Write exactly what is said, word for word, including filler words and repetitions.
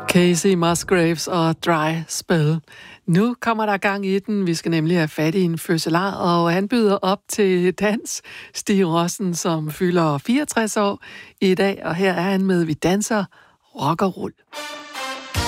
Casey Musgraves og Dry Spell. Nu kommer der gang i den. Vi skal nemlig have fat i en fødselar, og han byder op til dans. Stig Rossen, som fylder fireogtres år i dag, og her er han med Vi danser rock og roll.